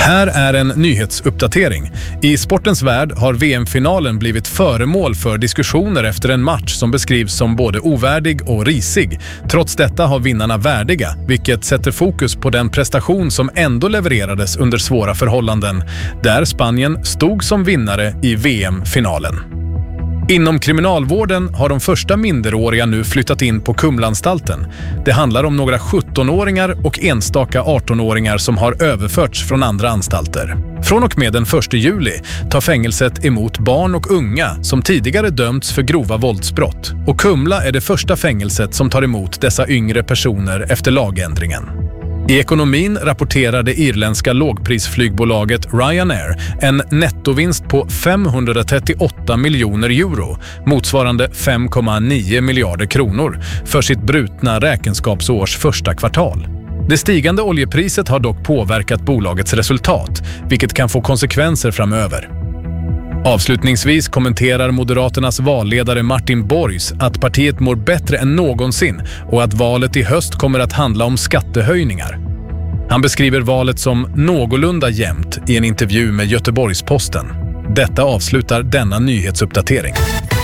Här är en nyhetsuppdatering. I sportens värld har VM-finalen blivit föremål för diskussioner efter en match som beskrivs som både ovärdig och risig. Trots detta har vinnarna värdiga, vilket sätter fokus på den prestation som ändå levererades under svåra förhållanden, där Spanien stod som vinnare i VM-finalen. Inom kriminalvården har de första minderåriga nu flyttat in på Kumlaanstalten. Det handlar om några 17-åringar och enstaka 18-åringar som har överförts från andra anstalter. Från och med den 1 juli tar fängelset emot barn och unga som tidigare dömts för grova våldsbrott. Och Kumla är det första fängelset som tar emot dessa yngre personer efter lagändringen. I ekonomin rapporterar det irländska lågprisflygbolaget Ryanair en nettovinst på 538 miljoner euro, motsvarande 5,9 miljarder kronor, för sitt brutna räkenskapsårs första kvartal. Det stigande oljepriset har dock påverkat bolagets resultat, vilket kan få konsekvenser framöver. Avslutningsvis kommenterar Moderaternas valledare Martin Borgs att partiet mår bättre än någonsin och att valet i höst kommer att handla om skattehöjningar. Han beskriver valet som någorlunda jämnt i en intervju med Göteborgs-Posten. Detta avslutar denna nyhetsuppdatering.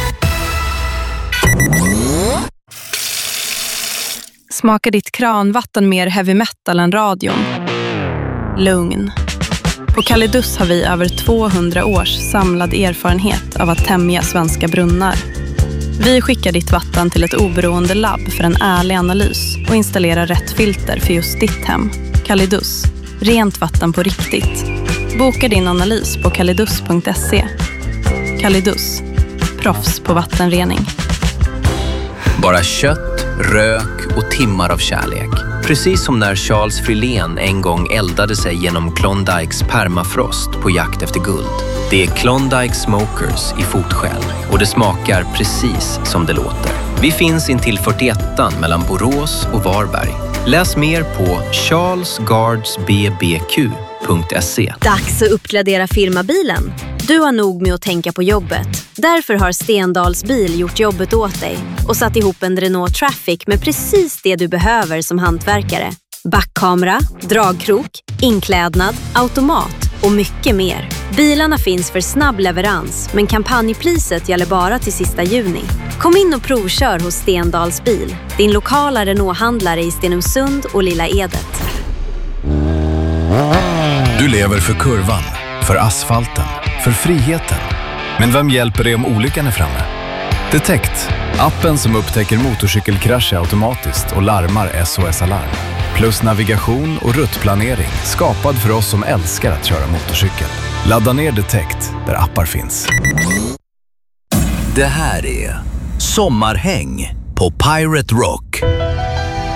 Smakar ditt kranvatten mer heavy metal än radion? Lugn. På Kalidus har vi över 200 års samlad erfarenhet av att tämja svenska brunnar. Vi skickar ditt vatten till ett oberoende labb för en ärlig analys och installerar rätt filter för just ditt hem. Kalidus. Rent vatten på riktigt. Boka din analys på kalidus.se. Kalidus. Proffs på vattenrening. Bara kött, rök och timmar av kärlek. Precis som när Charles Frillén en gång eldade sig genom Klondikes permafrost på jakt efter guld. Det är Klondike Smokers i fotskäl och det smakar precis som det låter. Vi finns intill 41an mellan Borås och Varberg. Läs mer på charlesguardsbbq.se. Dags att uppgradera firmabilen. Du har nog med att tänka på jobbet. Därför har Stendals bil gjort jobbet åt dig och satt ihop en Renault Traffic med precis det du behöver som hantverkare. Backkamera, dragkrok, inklädnad, automat och mycket mer. Bilarna finns för snabb leverans, men kampanjpriset gäller bara till sista juni. Kom in och provkör hos Stendals bil, din lokala Renault-handlare i Stenungsund och Lilla Edet. Du lever för kurvan, för asfalten, för friheten. Men vem hjälper dig om olyckan är framme? Detect, appen som upptäcker motorcykelkrascher automatiskt och larmar SOS-alarm. Plus navigation och ruttplanering, skapad för oss som älskar att köra motorcykel. Ladda ner Detect där appar finns. Det här är Sommarhäng på Pirate Rock.